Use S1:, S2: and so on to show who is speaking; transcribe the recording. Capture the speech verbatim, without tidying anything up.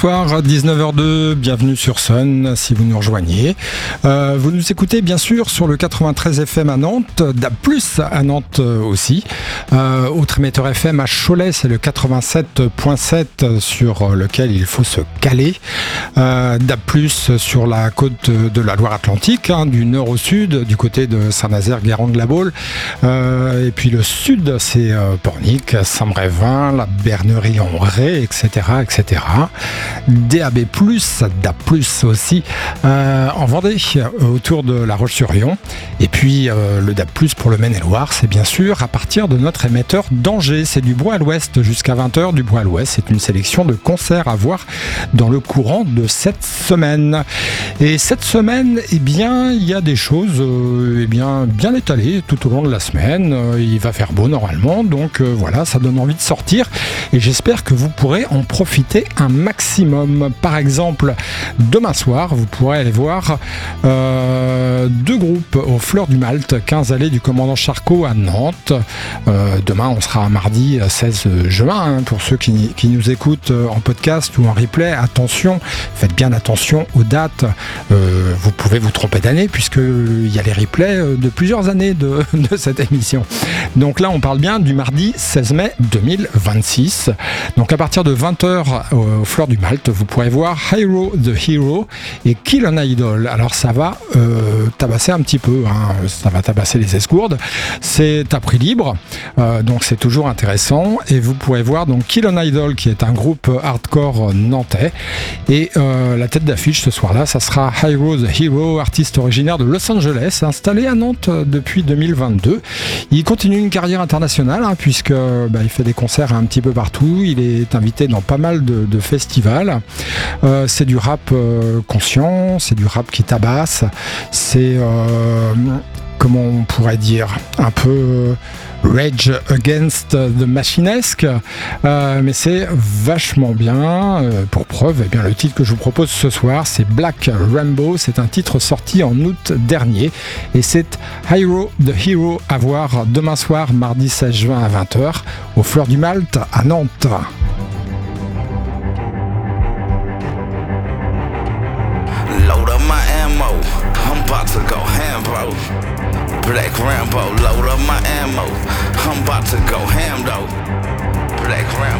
S1: Bonsoir, dix-neuf heures deux, bienvenue sur Sun si vous nous rejoignez. Euh, vous nous écoutez bien sûr sur le quatre-vingt-treize F M à Nantes, D A B plus, à Nantes aussi. Euh, autre émetteur F M à Cholet, c'est le quatre-vingt-sept point sept sur lequel il faut se caler. Euh, D A B plus sur la côte de la Loire-Atlantique, hein, du nord au sud, du côté de Saint-Nazaire, Guérande-la-Baule. Euh, et puis le sud, c'est euh, Pornic, Saint-Brévin, la Bernerie-en-Ré, et cetera, et cetera. D A B plus, D A B plus aussi euh, en Vendée, autour de La Roche-sur-Yon. Et puis euh, le D A B plus pour le Maine-et-Loire, c'est bien sûr à partir de notre émetteur d'Angers. C'est du Bois à l'Ouest jusqu'à vingt heures. Du Bois à l'Ouest, c'est une sélection de concerts à voir dans le courant de cette semaine. Et cette semaine, eh bien, il y a des choses euh, eh bien, bien étalées tout au long de la semaine. Euh, il va faire beau normalement, donc euh, voilà, ça donne envie de sortir. Et j'espère que vous pourrez en profiter un maximum. Par exemple, demain soir, vous pourrez aller voir euh, deux groupes aux Fleurs du Malte, quinze allées du Commandant Charcot à Nantes. Euh, demain, on sera mardi seize juin. Hein, pour ceux qui, qui nous écoutent en podcast ou en replay, attention, faites bien attention aux dates. Euh, vous pouvez vous tromper d'année puisqu'il y a les replays de plusieurs années de, de cette émission. Donc là, on parle bien du mardi seize mai deux mille vingt-six. Donc à partir de vingt heures aux Fleurs du Malte, vous pourrez voir Hiro the Hero et Kill an Idol. Alors ça va euh, tabasser un petit peu, hein. Ça va tabasser les escourdes. C'est à prix libre, euh, donc c'est toujours intéressant. Et vous pourrez voir donc Kill an Idol, qui est un groupe hardcore nantais. Et euh, la tête d'affiche ce soir-là, ça sera Hiro the Hero, artiste originaire de Los Angeles, installé à Nantes depuis deux mille vingt-deux. Il continue une carrière internationale, hein, puisque bah, il fait des concerts un petit peu partout. Il est invité dans pas mal de, de festivals. Euh, c'est du rap euh, conscient, c'est du rap qui tabasse, c'est euh, comment on pourrait dire, un peu Rage Against the Machinesque, euh, mais c'est vachement bien. Euh, pour preuve, eh bien, le titre que je vous propose ce soir, c'est Black Rainbow. C'est un titre sorti en août dernier et c'est Hiro the Hero à voir demain soir, mardi seize juin à vingt heures, aux Fleurs du Malte à Nantes.
S2: About to go ham, bro. Black Rambo, load up my ammo. I'm about to go ham, though. Black Rambo.